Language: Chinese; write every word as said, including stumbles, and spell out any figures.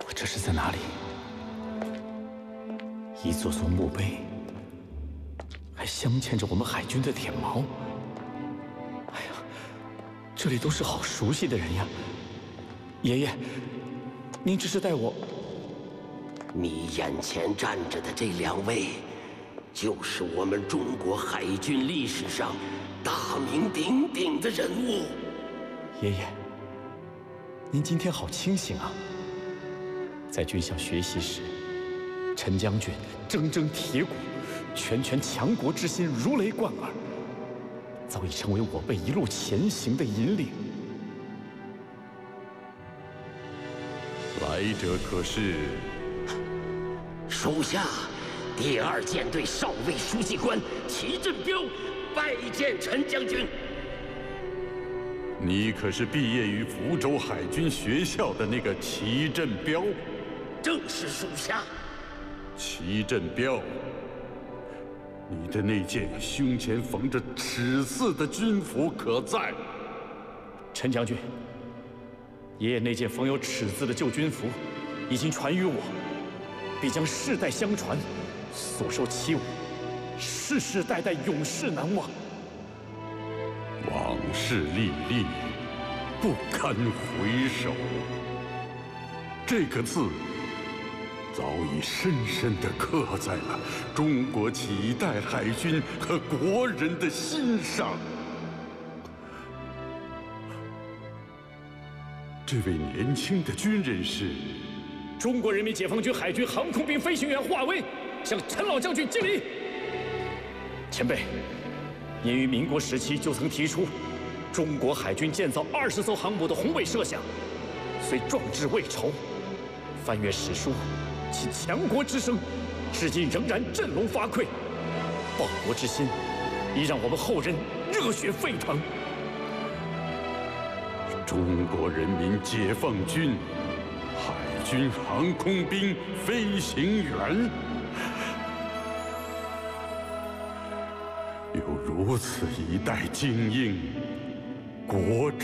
这是在哪里？一座座墓碑，还镶嵌着我们海军的铁锚。哎呀，这里都是好熟悉的人呀！爷爷，您这是带我…… 你眼前站着的这两位，就是我们中国海军历史上大名鼎鼎的人物。 爷爷，您今天好清醒啊！在军校学习时，陈将军铮铮铁骨，拳拳强国之心如雷贯耳，早已成为我辈一路前行的引领。 来者可是？ 属下第二舰队少尉书记官齐振彪，拜见陈将军。 你可是毕业于福州海军学校的那个齐振彪？ 正是属下。 齐振彪，你的那件胸前缝着尺字的军服可在？ 陈将军，爷爷那件缝有尺字的旧军服已经传于我，必将世代相传，所受其武，世世代代永世难忘。 往事历历，不堪回首。这个字早已深深地刻在了中国几代海军和国人的心上。这位年轻的军人是中国人民解放军海军航空兵飞行员华威，向陈老将军敬礼。前辈，您于民国时期就曾提出中国海军建造二十艘航母的宏伟设想，虽壮志未酬，翻阅史书，其强国之声，至今仍然振聋发聩，报国之心已让我们后人热血沸腾。 中国人民解放军海军航空兵飞行员，有如此一代精英，国